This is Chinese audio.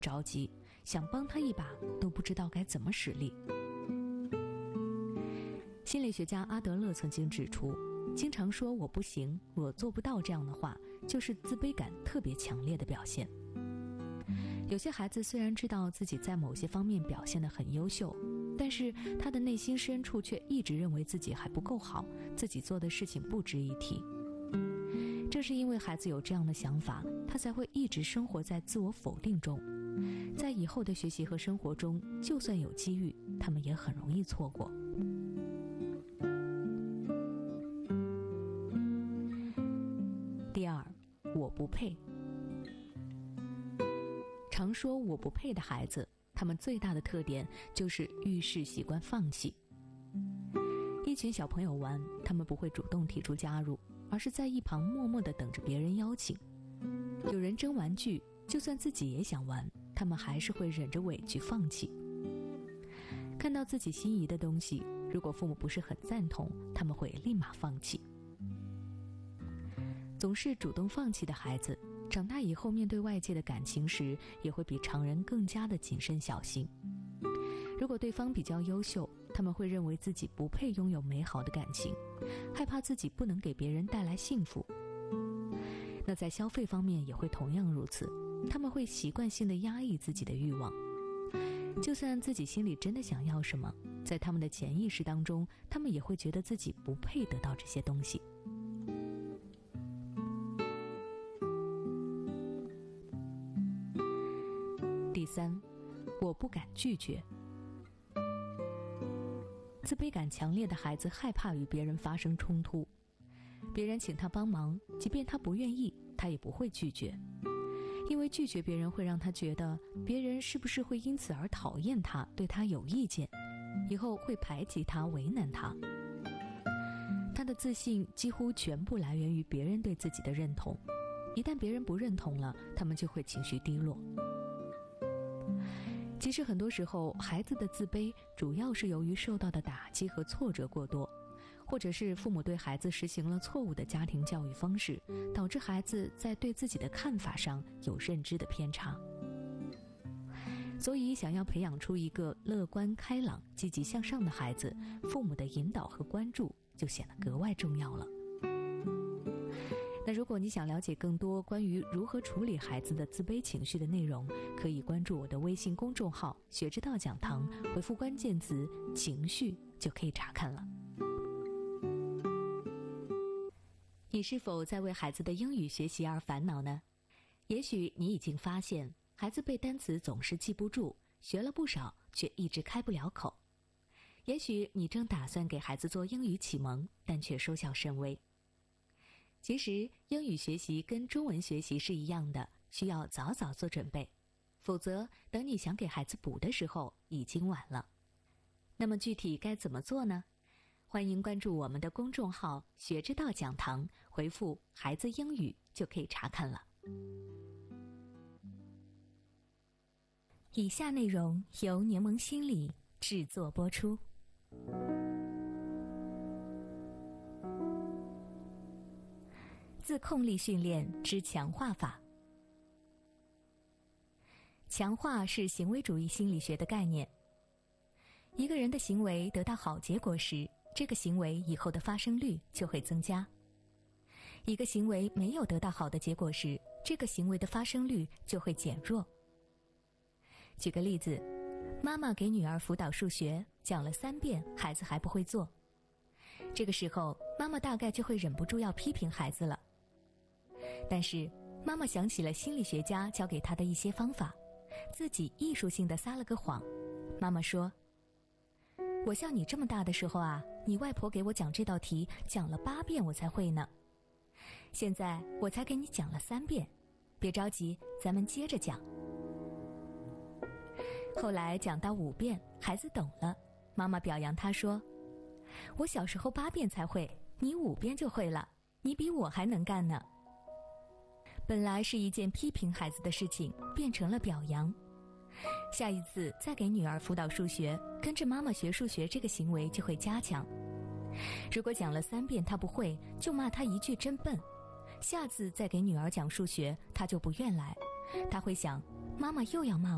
着急，想帮他一把都不知道该怎么使力。心理学家阿德勒曾经指出，经常说我不行，我做不到这样的话，就是自卑感特别强烈的表现。有些孩子虽然知道自己在某些方面表现得很优秀，但是他的内心深处却一直认为自己还不够好，自己做的事情不值一提。正是因为孩子有这样的想法，他才会一直生活在自我否定中，在以后的学习和生活中，就算有机遇，他们也很容易错过。第二，我不配。常说我不配的孩子，他们最大的特点就是遇事习惯放弃。一群小朋友玩，他们不会主动提出加入，而是在一旁默默地等着别人邀请。有人争玩具，就算自己也想玩，他们还是会忍着委屈放弃。看到自己心仪的东西，如果父母不是很赞同，他们会立马放弃。总是主动放弃的孩子，长大以后面对外界的感情时，也会比常人更加的谨慎小心。如果对方比较优秀，他们会认为自己不配拥有美好的感情，害怕自己不能给别人带来幸福。那在消费方面也会同样如此，他们会习惯性地压抑自己的欲望。就算自己心里真的想要什么，在他们的潜意识当中，他们也会觉得自己不配得到这些东西。第三，我不敢拒绝。自卑感强烈的孩子害怕与别人发生冲突，别人请他帮忙，即便他不愿意，他也不会拒绝，因为拒绝别人会让他觉得别人是不是会因此而讨厌他，对他有意见，以后会排挤他，为难他。他的自信几乎全部来源于别人对自己的认同，一旦别人不认同了，他们就会情绪低落。其实很多时候，孩子的自卑主要是由于受到的打击和挫折过多，或者是父母对孩子实行了错误的家庭教育方式，导致孩子在对自己的看法上有认知的偏差。所以想要培养出一个乐观开朗、积极向上的孩子，父母的引导和关注就显得格外重要了。那如果你想了解更多关于如何处理孩子的自卑情绪的内容，可以关注我的微信公众号学之道讲堂，回复关键词情绪就可以查看了。你是否在为孩子的英语学习而烦恼呢？也许你已经发现孩子背单词总是记不住，学了不少却一直开不了口。也许你正打算给孩子做英语启蒙，但却收效甚微。其实英语学习跟中文学习是一样的，需要早早做准备，否则等你想给孩子补的时候已经晚了。那么具体该怎么做呢？欢迎关注我们的公众号学之道讲堂，回复孩子英语就可以查看了。以下内容由柠檬心理制作播出。自控力训练之强化法。强化是行为主义心理学的概念。一个人的行为得到好结果时，这个行为以后的发生率就会增加。一个行为没有得到好的结果时，这个行为的发生率就会减弱。举个例子，妈妈给女儿辅导数学，讲了3遍，孩子还不会做。这个时候，妈妈大概就会忍不住要批评孩子了。但是，妈妈想起了心理学家教给她的一些方法，自己艺术性地撒了个谎。妈妈说，我像你这么大的时候啊，你外婆给我讲这道题讲了8遍我才会呢。现在我才给你讲了3遍，别着急，咱们接着讲。后来讲到5遍，孩子懂了，妈妈表扬他说，我小时候8遍才会，你5遍就会了，你比我还能干呢。本来是一件批评孩子的事情，变成了表扬。下一次再给女儿辅导数学，跟着妈妈学数学这个行为就会加强。如果讲了3遍她不会，就骂她一句真笨。下次再给女儿讲数学，她就不愿来，她会想，妈妈又要骂